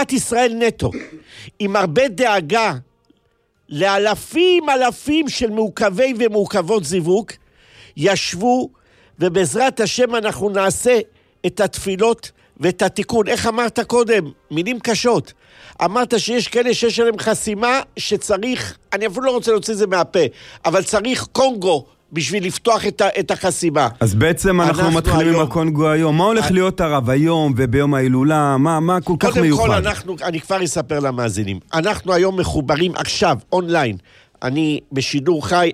תורת ישראל נטו, עם הרבה דאגה לאלפים של מעוכבי ומעוכבות זיווג, ישבו, ובעזרת השם אנחנו נעשה את התפילות ואת התיקון. איך אמרת קודם? מילים קשות. אמרת שיש כאלה שיש עליהם חסימה שצריך, אני אפילו לא רוצה להוציא את זה מהפה, אבל צריך קונגו בשביל לפתוח את החסימה. אז בעצם אנחנו מתחילים עם הקונגו היום. מה הולך להיות הרב היום וביום ההילולה? מה כל כך מיוחד? קודם כל, אני כבר אספר למאזינים. אנחנו היום מחוברים עכשיו, אונליין. אני בשידור חי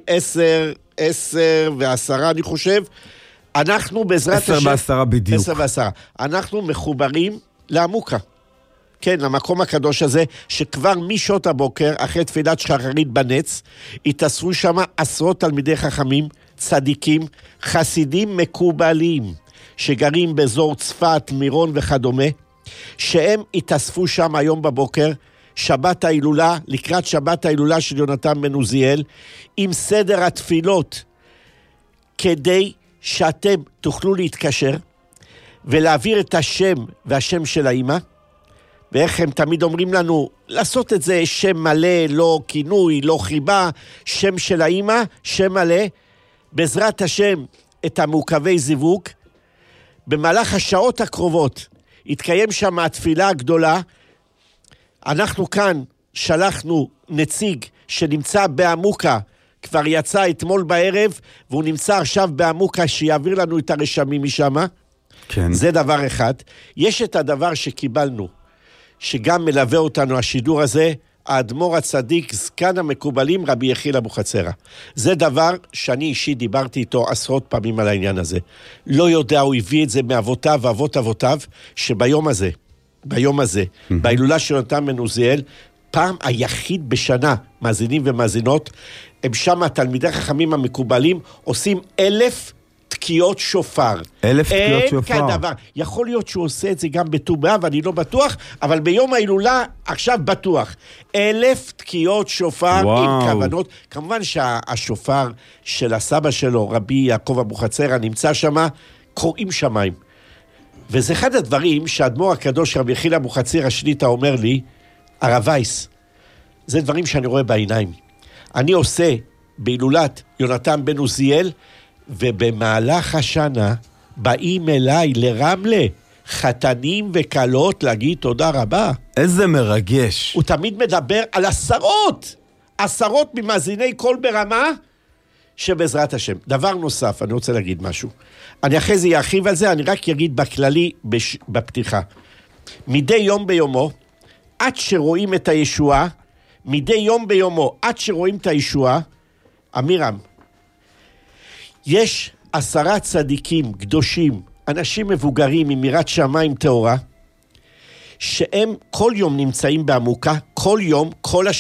10:10 אני חושב. אנחנו בעזרת השם... 10:10 בדיוק. 10:10. אנחנו מחוברים לעמוקה. כן, למקום הקדוש הזה, שכבר משעות הבוקר, אחרי תפילת שחרית בנץ, התאספו שם עשרות תלמידי חכמים, צדיקים, חסידים מקובלים, שגרים באזור צפת, מירון וכדומה, שהם התאספו שם היום בבוקר, שבת ההילולה, לקראת שבת ההילולה של יונתן בן עוזיאל, עם סדר התפילות, כדי שאתם תוכלו להתקשר, ולהעביר את השם והשם של האמא, ואיך הם תמיד אומרים לנו, לעשות את זה שם מלא, לא כינוי, לא חיבה, שם של האמא, שם מלא, בעזרת השם את המעוכבי זיווג, במהלך השעות הקרובות, התקיים שם התפילה הגדולה, אנחנו כאן שלחנו נציג שנמצא בעמוקה, כבר יצא אתמול בערב, והוא נמצא עכשיו בעמוקה שיעביר לנו את הרשמים משם, כן. זה דבר אחד. יש את הדבר שקיבלנו, שגם מלווה אותנו השידור הזה, האדמו"ר הצדיק, זקן המקובלים, רבי יחיאל אבוחצירא. זה דבר שאני אישית דיברתי איתו עשרות פעמים על העניין הזה. לא יודע, הוא הביא את זה מאבותיו ואבות אבותיו, שביום הזה, בהילולה של יונתן בן עוזיאל, פעם היחיד בשנה, מאזינים ומאזינות, הם שם התלמידי חכמים המקובלים, עושים 1,000 תקיעות שופר. 1,000 תקיעות שופר. אין כדבר. יכול להיות שהוא עושה את זה גם בט"ו באב, אני לא בטוח, אבל ביום ההילולה עכשיו בטוח. 1,000 תקיעות שופר. וואו. עם כוונות. כמובן שהשופר של הסבא שלו, רבי יעקב אבוחצירא, נמצא שם, קוראים שמיים. וזה אחד הדברים שהאדמו"ר הקדוש רבי יחיאל אבוחצירא שליט"א אומר לי, הרב וייס, זה דברים שאני רואה בעיניים. אני עושה בהילולת יונתן בן עוזיאל, ובמהלך השנה באים אליי לרמלה, חתנים וקלות להגיד תודה רבה. איזה מרגש. הוא תמיד מדבר על עשרות ממאזיני קול ברמה, שבעזרת השם. דבר נוסף, אני רוצה להגיד משהו. אני אחרי זה ירחיב על זה, אני רק אגיד בכללי בפתיחה. מדי יום ביומו, עד שרואים את הישועה, מדי יום ביומו, עד שרואים את הישועה, אמירם, יש 10 צדיקים קדושים, אנשים מבוגרים עם יראת שמיים טהורה, שהם כל יום נמצאים בעמוקה, כל יום,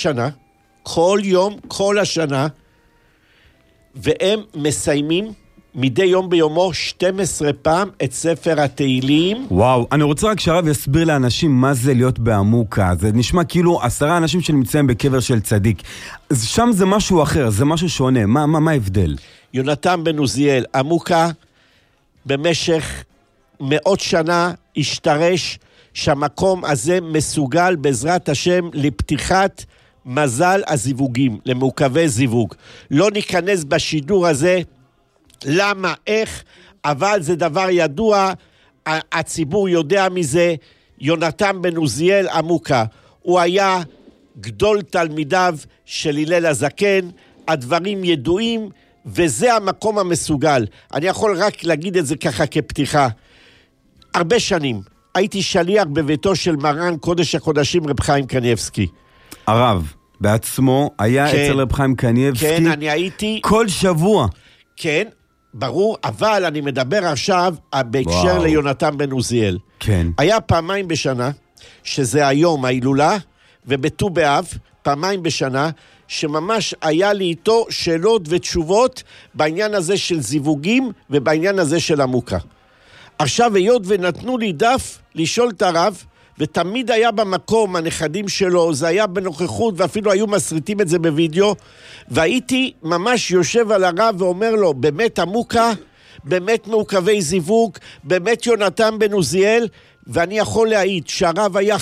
כל השנה, והם מסיימים מדי יום ביומו 12 פעם את ספר התהילים. וואו, אני רוצה רק שהרב יסביר לאנשים מה זה להיות בעמוקה. זה נשמע כאילו 10 אנשים שנמצאים בקבר של צדיק. שם זה משהו אחר, זה משהו שונה. מה ההבדל? יונתן בן עוזיאל, עמוקה, במשך מאות שנה השתרש שהמקום הזה מסוגל בעזרת השם לפתיחת מזל הזיווגים, למעוכבי זיווג. לא ניכנס בשידור הזה למה, איך, אבל זה דבר ידוע, הציבור יודע מזה. יונתן בן עוזיאל עמוקה, הוא היה גדול תלמידיו של הלל הזקן, הדברים ידועים, וזה המקום המסוגל. אני יכול רק להגיד את זה ככה כפתיחה. הרבה שנים הייתי שליח בביתו של מרן קודש הקודשים רב חיים קניבסקי. הרב בעצמו היה אצל רב חיים קניבסקי. כן, אני הייתי כל שבוע. כן, ברור, אבל אני מדבר עכשיו בהקשר ליונתן בן עוזיאל. כן. היה פעמיים בשנה, שזה היום ההילולה, ובט"ו באב, פעמיים בשנה, שממש היה לי איתו שאלות ותשובות בעניין הזה של זיווגים ובעניין הזה של עמוקה. עכשיו, היות ונתנו לי דף לשאול את הרב, ותמיד היה במקום, הנכדים שלו, זה היה בנוכחות, ואפילו היו מסריטים את זה בווידאו, והייתי ממש יושב על הרב ואומר לו, באמת עמוקה, באמת מעוכבי זיווג, באמת יונתן בן עוזיאל, ואני יכול להעיד שהרב היה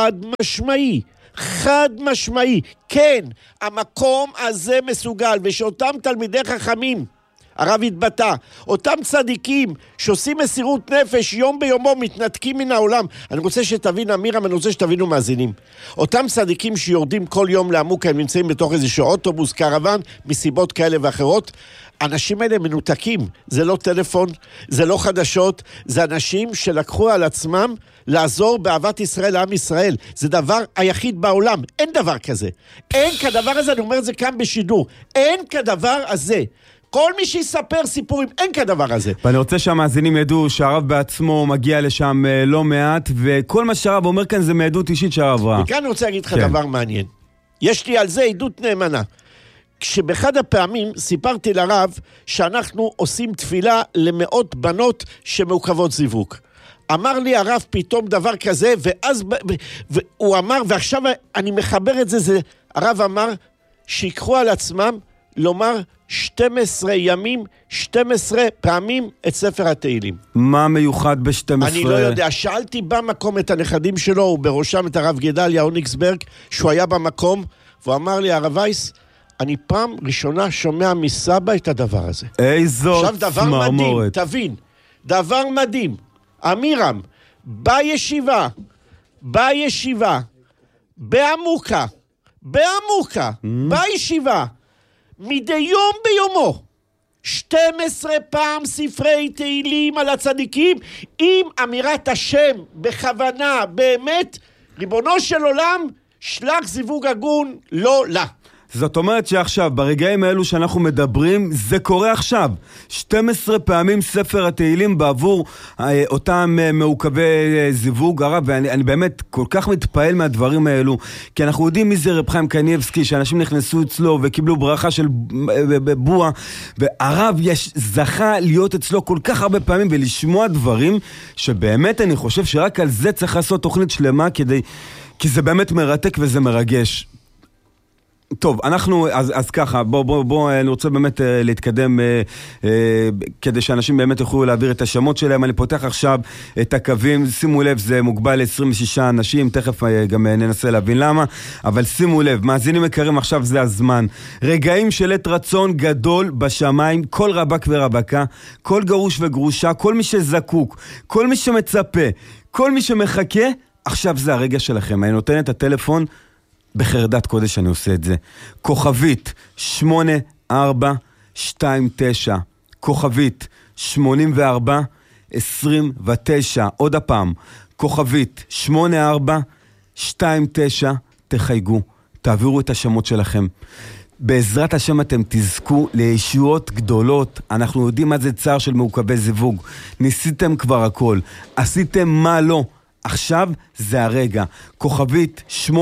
חד משמעי, כן, המקום הזה מסוגל, ושאותם תלמידי חכמים, הרב התבטא, אותם צדיקים שעושים מסירות נפש יום ביומו מתנתקים מן העולם. אני רוצה שתבין, אמירם, אני רוצה שתבינו מאזינים. אותם צדיקים שיורדים כל יום לעמוקה, הם נמצאים בתוך איזשהו אוטובוס, קרוון, מסיבות כאלה ואחרות. אנשים האלה מנותקים, זה לא טלפון, זה לא חדשות, זה אנשים שלקחו על עצמם לעזור באהבת ישראל לעם ישראל. זה דבר היחיד בעולם, אין דבר כזה. אין כדבר הזה, אני אומר את זה כאן בשידור, אין כדבר הזה. כל מי שיספר סיפורים, אין כדבר הזה. ואני רוצה שהמאזינים ידעו שהרב בעצמו מגיע לשם לא מעט, וכל מה שהרב אומר כאן זה מעדות אישית שהרב ראה. וכאן אני רוצה להגיד לך דבר מעניין. יש לי על זה עדות נאמנה. כשבאחד הפעמים סיפרתי לרב שאנחנו עושים תפילה למאות בנות שמעוכבות זיווג. אמר לי הרב פתאום דבר כזה, ואז הוא אמר, ועכשיו אני מחבר את זה, הרב אמר שיקחו על עצמם לומר 12 ימים, 12 פעמים את ספר התהילים. מה מיוחד ב-12? אני לא יודע, שאלתי במקום את הנכדים שלו, ובראשם את הרב גדליה אוניגסברג, שהוא היה במקום, והוא אמר לי, הרב וייס, אני פעם ראשונה שומע מסבא את הדבר הזה. איזו עכשיו דבר מדהים, תבין, דבר מדהים, אמירם, בישיבה, בעמוקה, בישיבה, מדי יום ביומו, 12 פעם ספרי תהילים על הצדיקים, עם אמירת השם, בכוונה, באמת, ריבונו של עולם, שלח זיווג הגון, לא לה. זאת אומרת שעכשיו, ברגעים האלו שאנחנו מדברים, זה קורה עכשיו. 12 פעמים ספר התהילים בעבור אותם מעוכבי זיווג. הרב, ואני באמת כל כך מתפעל מהדברים האלו, כי אנחנו יודעים מי זה רב חיים קניבסקי, שאנשים נכנסו אצלו וקיבלו ברכה של בוע, והרב זכה להיות אצלו כל כך הרבה פעמים ולשמוע דברים, שבאמת אני חושב שרק על זה צריך לעשות תוכנית שלמה, כי זה באמת מרתק וזה מרגש. טוב, אנחנו, אז ככה, בוא, אני רוצה באמת להתקדם כדי שאנשים באמת יוכלו להעביר את השמות שלהם. אני פותח עכשיו את הקווים, שימו לב, זה מוגבל ל-26 אנשים, תכף גם ננסה להבין למה, אבל שימו לב, מאזינים יקרים, עכשיו זה הזמן. רגעים של עת רצון גדול בשמיים, כל רבק ורבקה, כל גרוש וגרושה, כל מי שזקוק, כל מי שמצפה, כל מי שמחכה, עכשיו זה הרגע שלכם. אני נותן את הטלפון, בחרדת קודש אני עושה את זה. כוכבית 8429, כוכבית 8429, עוד הפעם, כוכבית 8429, תחייגו, תעבירו את השמות שלכם. בעזרת השם אתם תזכו לישועות גדולות. אנחנו יודעים מה זה צער של מעוכבי זיווג. ניסיתם כבר הכל, עשיתם מה לא. עכשיו זה הרגע. כוכבית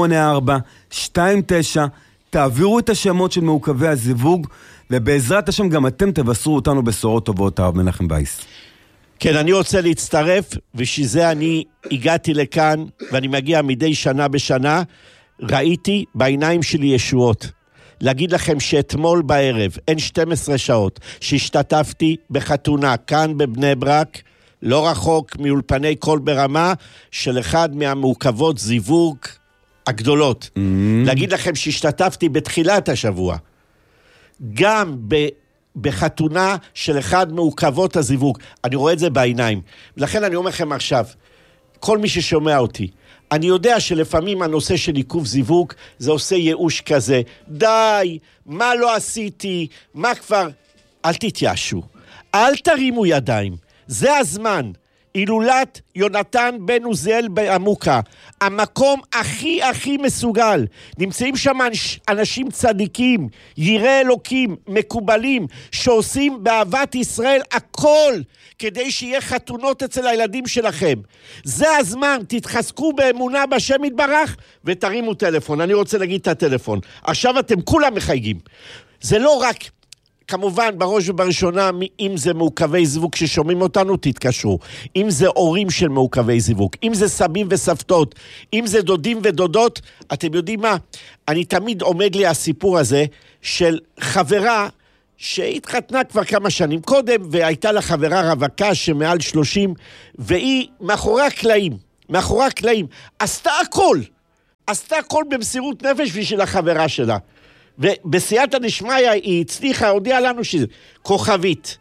8429, תעבירו את השמות של מעוכבי הזיווג, ובעזרת השם גם אתם תבשרו אותנו בשורות טובות, הרב מנחם וייס. כן, אני רוצה להצטרף, ושזה אני הגעתי לכאן, ואני מגיע מדי שנה בשנה, ראיתי בעיניים שלי ישועות. להגיד לכם שאתמול בערב, אין 12 שעות, שהשתתפתי בחתונה כאן בבני ברק, לא רחוק מאולפני קול ברמה, של אחד מהמעוכבות זיווג הגדולות. להגיד לכם שהשתתפתי בתחילת השבוע, גם בחתונה של אחד מעוכבות הזיווג. אני רואה את זה בעיניים. ולכן אני אומר לכם עכשיו, כל מי ששומע אותי, אני יודע שלפעמים הנושא של עיכוב זיווג, זה עושה ייאוש כזה. די, מה לא עשיתי, מה כבר? אל תתייאשו, אל תרימו ידיים. זה הזמן. אילולת יונתן בן עוזיאל בעמוקה, המקום הכי מסוגל. נמצאים שם אנשים צדיקים, יראי אלוקים, מקובלים, שעושים באהבת ישראל הכל, כדי שיהיה חתונות אצל הילדים שלכם. זה הזמן, תתחזקו באמונה בשם יתברך, ותרימו טלפון. אני רוצה להגיד את הטלפון. עכשיו אתם כולם מחייגים. זה לא רק... כמובן, בראש ובראשונה, אם זה מעוכבי זיווג ששומעים אותנו, תתקשרו. אם זה הורים של מעוכבי זיווג, אם זה סבים וסבתות, אם זה דודים ודודות, אתם יודעים מה? אני תמיד עומד לי הסיפור הזה של חברה שהתחתנה כבר כמה שנים קודם, והייתה לה חברה רווקה שמעל 30, והיא מאחורי הקלעים, מאחורי הקלעים, עשתה הכל במסירות נפש בשביל החברה שלה. ובסייעתא דשמיא היא הצליחה, הודיעה לנו שזה כוכבית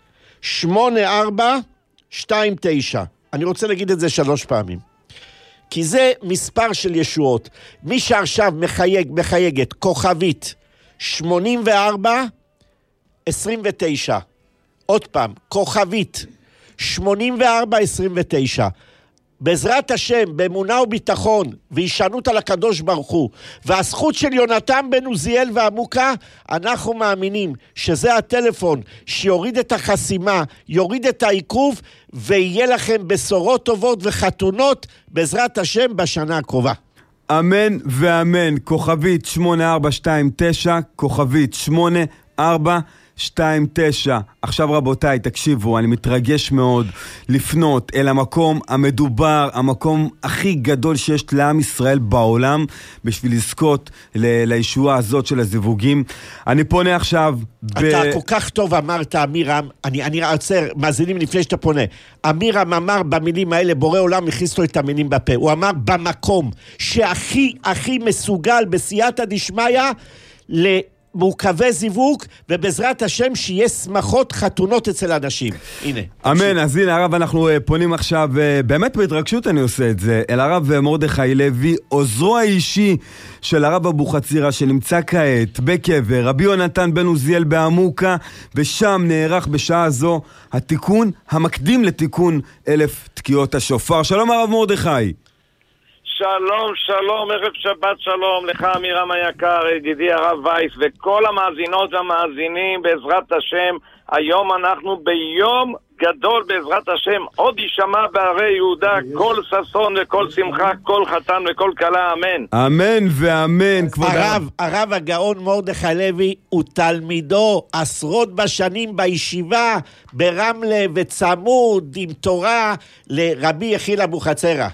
8429. אני רוצה להגיד את זה 3 פעמים. כי זה מספר של ישועות. מי שעכשיו מחייגת כוכבית 8429. עוד פעם, כוכבית 8429. בעזרת השם, באמונה וביטחון, וישענות על הקדוש ברוך הוא, והזכות של יונתן בן עוזיאל ועמוקה, אנחנו מאמינים שזה הטלפון שיוריד את החסימה, יוריד את העיכוב, ויהיה לכם בשורות טובות וחתונות, בעזרת השם בשנה הקרובה. אמן ואמן. כוכבית 8429, כוכבית 8429. עכשיו רבותיי, תקשיבו, אני מתרגש מאוד לפנות אל המקום המדובר, המקום הכי גדול שיש לעם ישראל בעולם, בשביל לזכות לישועה הזאת של הזיווגים. אני פונה עכשיו אתה כל כך טוב אמרת, אמירם, אני עוצר, מאזינים לפני שאתה פונה. אמירם אמר במילים האלה, בורא עולם הכניס לו את המילים בפה. הוא אמר במקום שהכי מסוגל בסייעתא דשמיא מעוכבי זיווג, ובעזרת השם שיהיה שמחות חתונות אצל אנשים. הנה. אמן. אז הנה הרב, אנחנו פונים עכשיו, באמת בהתרגשות אני עושה את זה, אל הרב מרדכי לוי, עוזרו האישי של הרב אבוחצירא, שנמצא כעת בקבר רבי יונתן בן עוזיאל בעמוקה, ושם נערך בשעה זו התיקון המקדים לתיקון 1000 תקיעות השופר. שלום הרב מרדכי. שלום, ערב שבת שלום לך אמירם היקר, ידידי הרב וייס, וכל המאזינות והמאזינים בעזרת השם. היום אנחנו ביום גדול בעזרת השם, עוד יישמע בערי יהודה כל ששון וכל שמחה, כל חתן וכל כלה, אמן. אמן ואמן. הרב הגאון מרדכי לוי הוא תלמידו עשרות בשנים בישיבה ברמלה, וצמוד עם תורה לרבי יחיאל אבוחצירא.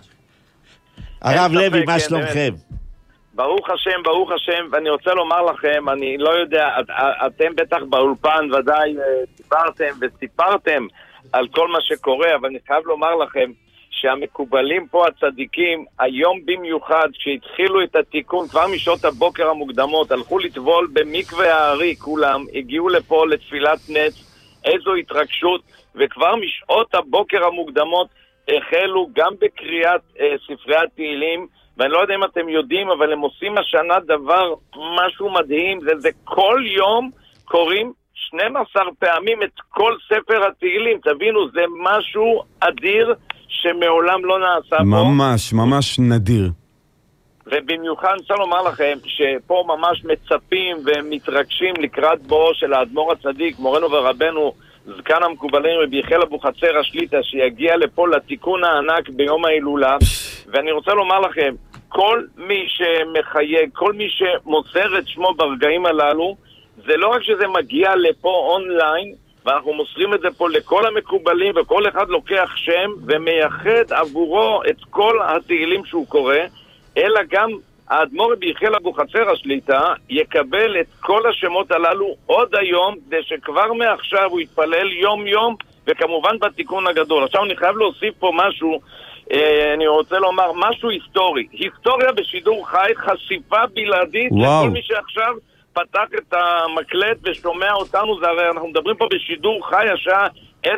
הרב לוי, מה שלומכם? ברוך השם, ואני רוצה לומר לכם, אני לא יודע, אתם בטח באולפן ודאי דיברתם וסיפרתם על כל מה שקורה, אבל אני חייב לומר לכם שהמקובלים פה הצדיקים, היום במיוחד, כשהתחילו את התיקון, כבר משעות הבוקר המוקדמות, הלכו לטבול במקווה הארי, כולם הגיעו לפה לתפילת נץ, איזו התרגשות, וכבר משעות הבוקר המוקדמות, החלו גם בקריאת ספרי התהילים, ואני לא יודע אם אתם יודעים, אבל הם עושים השנה דבר משהו מדהים, זה כל יום קוראים 12 פעמים את כל ספר התהילים, תבינו, זה משהו אדיר שמעולם לא נעשה פה. ממש נדיר. ובמיוחד אני רוצה לומר לכם שפה ממש מצפים ומתרגשים לקראת בואו של האדמו"ר הצדיק, מורנו ורבנו, זקן המקובלים רבי יחיאל אבוחצירא שליט"א, שיגיע לפה לתיקון הענק ביום ההילולה. ואני רוצה לומר לכם, כל מי שמחייג, כל מי שמוסר את שמו ברגעים הללו, זה לא רק שזה מגיע לפה אונליין, ואנחנו מוסרים את זה פה לכל המקובלים, וכל אחד לוקח שם ומייחד עבורו את כל התהילים שהוא קורא, אלא גם האדמו"ר רבי יחיאל אבוחצירא שליט"א יקבל את כל השמות הללו עוד היום, כדי שכבר מעכשיו הוא יתפלל יום יום, וכמובן בתיקון הגדול. עכשיו אני חייב להוסיף פה משהו, אני רוצה לומר משהו היסטוריה בשידור חי, חשיפה בלעדית לכל מי שעכשיו פתח את המקלט ושומע אותנו. זה הרי אנחנו מדברים פה בשידור חי, השעה 10:23,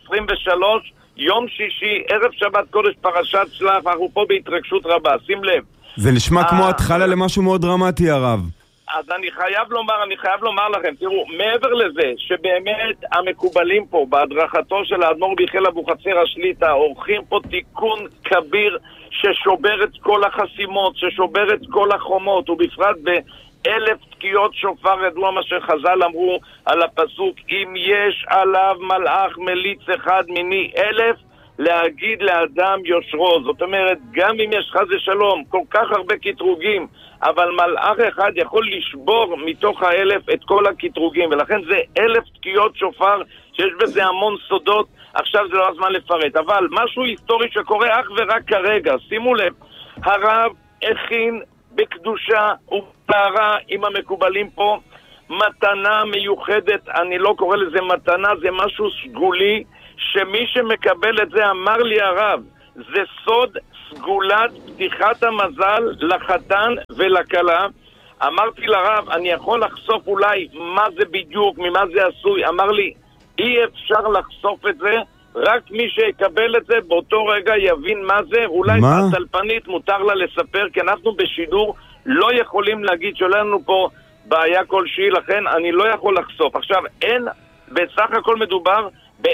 יום שישי, ערב שבת קודש פרשת שלח, אנחנו פה בהתרגשות רבה, שים לב. זה נשמע כמו התחלה למשהו מאוד דרמטי, הרב. אז אני חייב לומר לכם, תראו, מעבר לזה שבאמת המקובלים פה בהדרכתו של האדמו"ר רבי יחיאל אבוחצירא שליט"א עורכים פה תיקון כביר ששובר את כל החסימות, ששובר את כל החומות, ובפרט ב1000 תקיעות שופר, ידוע מה שחז"ל אמרו על הפסוק, אם יש עליו מלאך מליץ אחד מיני 1000, להגיד לאדם יושרו. זאת אומרת, גם אם יש חס ושלום כל כך הרבה קטרוגים, אבל מלאך אחד יכול לשבור מתוך 1000 את כל הקטרוגים, ולכן זה 1000 תקיעות שופר שיש בזה המון סודות. עכשיו זה לא הזמן לפרט, אבל משהו היסטורי שקורה אך ורק כרגע, שימו לב, הרב הכין בקדושה ובטהרה עם המקובלים פה מתנה מיוחדת, אני לא קורא לזה מתנה, זה משהו סגולי, שמי שמקבל את זה, אמר לי הרב, זה סוד סגולת פתיחת המזל לחתן ולכלה. אמרתי לרב, אני יכול לחשוף אולי מה זה בדיוק, ממה זה עשוי. אמר לי, אי אפשר לחשוף את זה, רק מי שיקבל את זה באותו רגע יבין מה זה. אולי הסלפנית מותר לה לספר, כי אנחנו בשידור לא יכולים להגיד שלא לנו פה בעיה כלשהי, לכן אני לא יכול לחשוף. עכשיו, אין, בסך הכל מדובר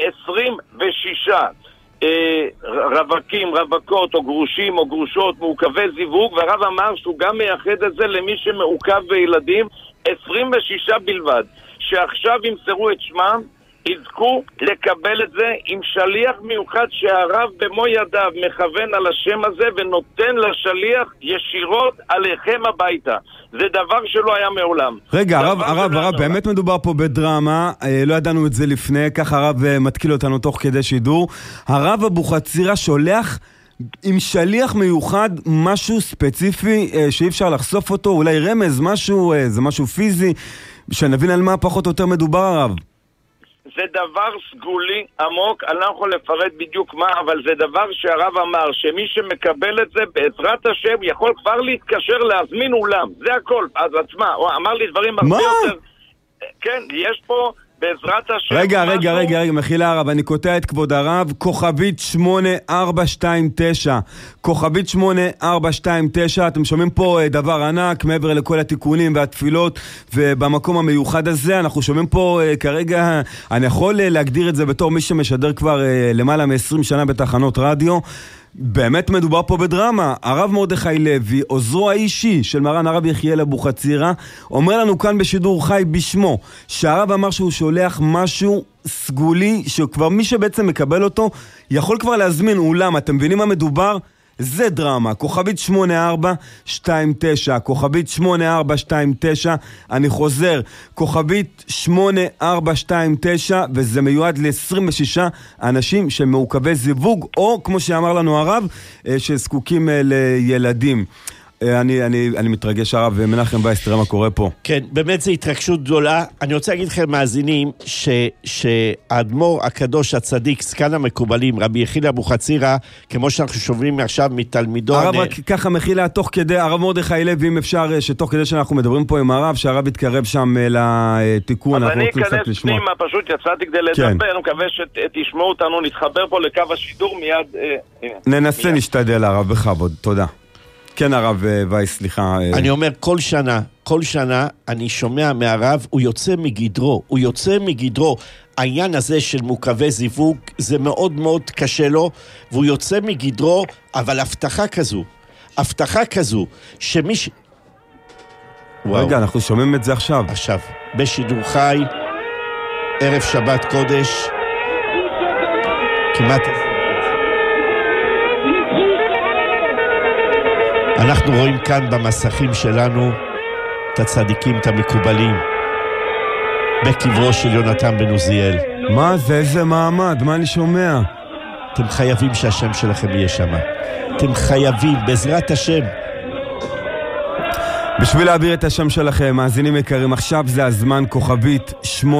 ב-26 רווקים, רווקות או גרושים או גרושות מעוכבי זיווג, והרב אמר שהוא גם מייחד את זה למי שמעוכב וילדים. 26 בלבד שעכשיו ימסרו את שמם יזכו לקבל את זה עם שליח מיוחד שהרב במו ידיו מכוון על השם הזה ונותן לשליח ישירות עליכם הביתה. זה דבר שלא היה מעולם. רגע, הרב, באמת מדובר פה בדרמה, לא ידענו את זה לפני, ככה הרב מתקיל אותנו תוך כדי שידור. הרב אבוחצירא שולח עם שליח מיוחד משהו ספציפי שאי אפשר לחשוף אותו, אולי רמז, משהו, זה משהו פיזי, שנבין על מה פחות או יותר מדובר הרב. זה דבר סגולי עמוק, אני לא יכול לפרט בדיוק מה, אבל זה דבר שהרב אמר, שמי שמקבל את זה בעזרת השם יכול כבר להתקשר להזמין אולם, זה הכל, אז עצמה, הוא אמר לי דברים הרבה יותר, כן, יש פה בעזרת השם. רגע, מחילה הרב, אני קוטע את כבוד הרב, כוכבית 8429, כוכבית 8429, אתם שומעים פה דבר ענק, מעבר לכל התיקונים והתפילות, ובמקום המיוחד הזה, אנחנו שומעים פה כרגע, אני יכול להגדיר את זה בתור מי שמשדר כבר למעלה מ-20 שנה בתחנות רדיו, באמת מדובר פה בדרמה. הרב מרדכי לוי, עוזרו האישי של מרן הרב יחיאל אבוחצירא, אומר לנו כאן בשידור חי בשמו שהרב אמר שהוא שולח משהו סגולי שכבר מי שבעצם מקבל אותו יכול כבר להזמין אולם. אתם מבינים מה מדובר? זה דרמה. כוכבית 8429, כוכבית 8429, אני חוזר, כוכבית 8429, וזה מיועד ל-26 אנשים שמעוכבי זיווג, או כמו שאמר לנו הרב, שזקוקים לילדים. אני מתרגש הרב, מנחם וייס, תראה מה קורה פה. כן, באמת זו התרגשות גדולה. אני רוצה להגיד לכם מאזינים שהאדמו"ר הקדוש הצדיק, זקן המקובלים, רבי יחיאל אבוחצירא, כמו שאנחנו שומעים עכשיו מתלמידו... הרב רק ככה מחילה תוך כדי, הרב מרדכי לוי, אם אפשר שתוך כדי שאנחנו מדברים פה עם הרב, שהרב יתקרב שם לתיקון. אז אני אכנס פנימה, פשוט יצאתי כדי לדבר, אני מקווה שתשמעו אותנו, נתחבר פה לקו השידור מיד. ננסה, נשתדל הרב, בכבוד, תודה. כן הרב וייס, סליחה. אני אומר, כל שנה אני שומע מהרב, הוא יוצא מגדרו, העניין הזה של מעוכבי זיווג, זה מאוד מאוד קשה לו, והוא יוצא מגדרו, אבל הבטחה כזו, רגע, אנחנו שומעים את זה עכשיו. עכשיו, בשידור חי, ערב שבת קודש, כמעט... אנחנו רואים כאן במסכים שלנו את הצדיקים, את המקובלים, בקברו של יונתן בן עוזיאל. מה זה? איזה מעמד? מה אני שומע? אתם חייבים שהשם שלכם יהיה שם. אתם חייבים, בעזרת השם. בשביל להעביר את השם שלכם, מאזינים יקרים, עכשיו זה הזמן, כוכבית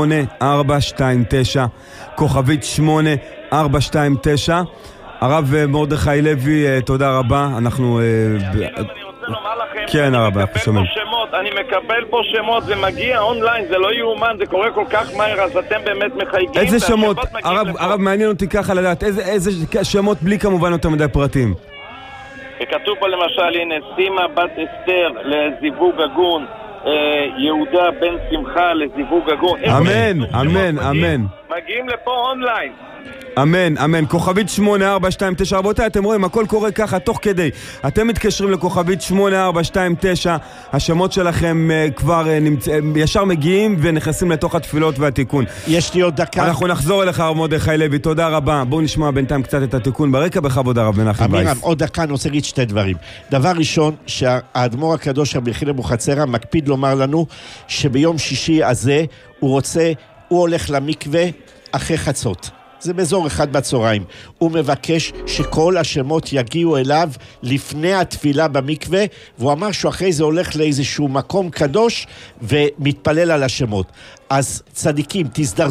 8429, כוכבית 8429, הרב מרדכי לוי, תודה רבה. אנחנו... אני רוצה לומר לכם, כן, הרב, אנחנו שומעים. אני מקבל פה שמות, זה מגיע אונליין, זה לא יאומן, זה קורה כל כך מהר, אז אתם באמת מחייגים. איזה שמות? הרב, מעניין אותי ככה לדעת, איזה שמות בלי כמובן יותר מדי פרטים? וכתוב פה למשל, הנה, סימה בת אסתר לזיווג הגון, יהודה בן שמחה לזיווג הגון. אמן. מגיעים לפה אונליין. אמן. כוכבית 8429, רבותיי, אתם רואים, הכל קורה ככה, תוך כדי. אתם מתקשרים לכוכבית 8429, השמות שלכם כבר ישר מגיעים ונכנסים לתוך התפילות והתיקון. יש לי עוד דקה. אנחנו נחזור אליך, הרב מרדכי לוי, תודה רבה. בואו נשמע בינתיים קצת את התיקון ברקע, בכבוד הרב מנחם וייס. עוד דקה, אני רוצה להגיד שתי דברים. דבר ראשון, שהאדמו"ר הקדוש רבי יחיאל אבוחצירא מקפיד לומר לנו שביום שישי הזה הוא הולך למקווה אחרי חצות. זה באזור 1 בצהריים. הוא מבקש שכל השמות יגיעו אליו לפני התפילה במקווה, והוא אמר שאחרי זה הולך לאיזשהו מקום קדוש ומתפלל על השמות. אז צדיקים, תזדרזו.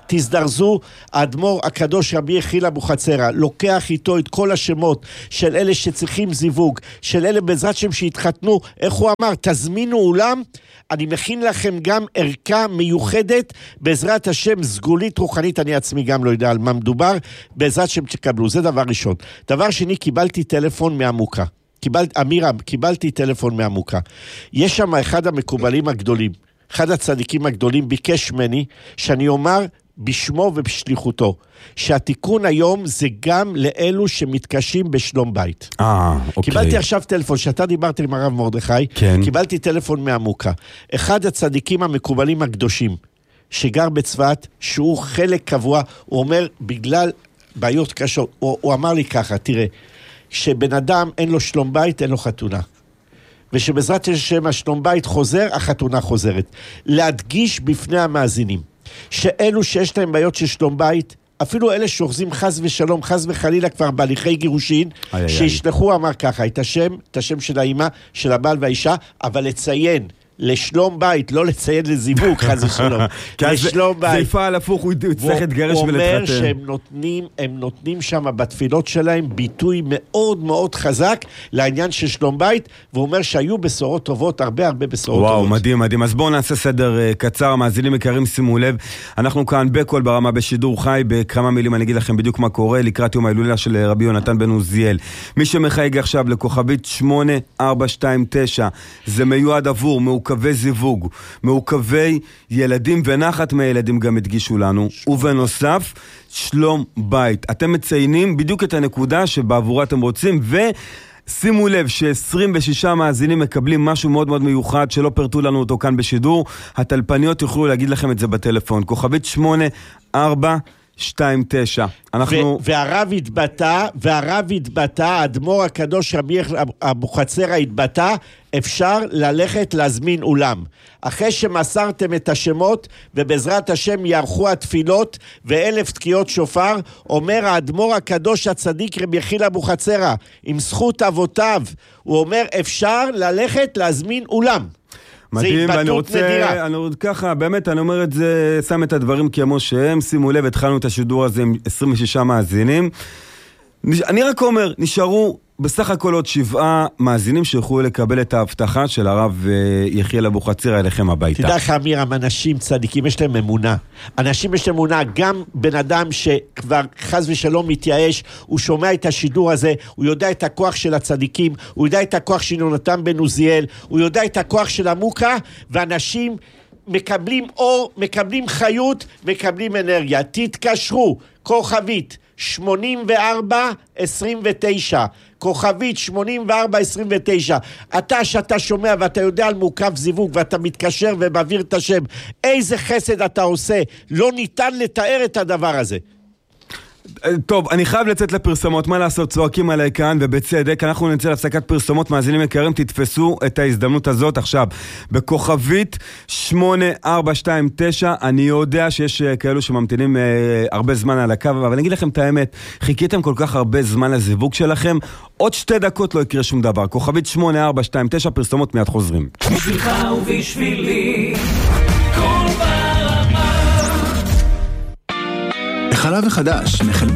תזדרזו, האדמו"ר הקדוש רבי יחיאל אבוחצירא לוקח איתו את כל השמות של אלה שצריכים זיווג, של אלה בעזרת שם שהתחתנו, איך הוא אמר, תזמינו אולם, אני מכין לכם גם ערכה מיוחדת, בעזרת השם סגולית רוחנית, אני עצמי גם לא יודע על מה מדובר, בעזרת שם תקבלו, זה דבר ראשון. דבר שני, קיבלתי טלפון מעמוקה. אמירה, קיבלתי טלפון מעמוקה. יש שם אחד המקובלים הגדולים, אחד הצדיקים הגדולים ביקש ממני, שאני אומר בשמו ובשליחותו, שהתיקון היום זה גם לאלו שמתקשים בשלום בית. אוקיי. קיבלתי עכשיו טלפון, שאתה דיברת עם הרב מרדכי, כן. קיבלתי טלפון מעמוקה. אחד הצדיקים המקובלים הקדושים, שגר בצפת, שהוא חלק קבוע, הוא אומר, בגלל בעיות קשות, הוא אמר לי ככה, תראה, שבן אדם אין לו שלום בית, אין לו חתונה. ושבעזרת השם השלום בית חוזר, החתונה חוזרת. להדגיש בפני המאזינים, שאלו שיש להם בעיות של שלום בית, אפילו אלה שאוחזים חס ושלום, חס וחלילה כבר בהליכי גירושין, שישלחו, אמר ככה, את השם של האמא, של הבעל והאישה, אבל לציין, לשלום בית, לא לציין לזיווג, חס ושלום. לשלום בית. זה יפעל הפוך, הוא יצטרך להתגרש ולהתחתן. הוא אומר שהם נותנים שם בתפילות שלהם ביטוי מאוד מאוד חזק לעניין של שלום בית, והוא אומר שהיו בשורות טובות, הרבה בשורות טובות. וואו, מדהים, מדהים. אז בואו נעשה סדר קצר, מאזינים יקרים, שימו לב, אנחנו כאן בכל ברמה בשידור חי, בכמה מילים אני אגיד לכם בדיוק מה קורה, לקראת יום ההילולה של רבי יונתן בן עוזיאל. מי שמחייג עכשיו לכוכבית 8429, זה מיועד עבור מעוכבי זיווג, מעוכבי ילדים ונחת מהילדים גם הדגישו לנו, ובנוסף, שלום בית. אתם מציינים בדיוק את הנקודה שבעבורה אתם רוצים, ושימו לב ש26 מאזינים מקבלים משהו מאוד מאוד מיוחד, שלא פרטו לנו אותו כאן בשידור, הטלפניות יוכלו להגיד לכם את זה בטלפון, כוכבית 8429. והרב התבטא, האדמו"ר הקדוש רבי אבוחצירא התבטא, אפשר ללכת להזמין אולם. אחרי שמסרתם את השמות, ובעזרת השם יערכו התפילות, ו1000 תקיעות שופר, אומר האדמו"ר הקדוש הצדיק רבי יחיאל אבוחצירא, עם זכות אבותיו, הוא אומר, אפשר ללכת להזמין אולם. מדהים, ואני רוצה, ככה, באמת, אני אומר את זה, שם את הדברים כמו שהם, שימו לב, התחלנו את השידור הזה עם 26 מאזינים. אני רק אומר, נשארו בסך הכל עוד 7 מאזינים שיוכלו לקבל את ההבטחה של הרב יחיאל אבוחצירא אליכם הביתה. תדע לך, אמירם, אנשים צדיקים, יש להם אמונה. אנשים יש להם אמונה, גם בן אדם שכבר חס ושלום מתייאש, הוא שומע את השידור הזה, הוא יודע את הכוח של הצדיקים, הוא יודע את הכוח של יונתן בן עוזיאל, הוא יודע את הכוח של עמוקה, ואנשים מקבלים אור, מקבלים חיות, מקבלים אנרגיה. תתקשרו, כוכבית 8429, כוכבית 8429. אתה שאתה שומע ואתה יודע על מעוכב זיווג ואתה מתקשר ומעביר את השם, איזה חסד אתה עושה, לא ניתן לתאר את הדבר הזה. טוב, אני חייב לצאת לפרסומות, מה לעשות, צועקים עליי כאן, ובצדק, אנחנו נצא להפסקת פרסומות, מאזינים יקרים, תתפסו את ההזדמנות הזאת עכשיו, בכוכבית 8429, אני יודע שיש כאלו שממתינים הרבה זמן על הקו, אבל אני אגיד לכם את האמת, חיכיתם כל כך הרבה זמן לזיווג שלכם, עוד 2 דקות לא יקרה שום דבר, כוכבית 8429, פרסומות מיד חוזרים. בשבילך ובשבילי, כל ברמה. החלב החדש מחלבה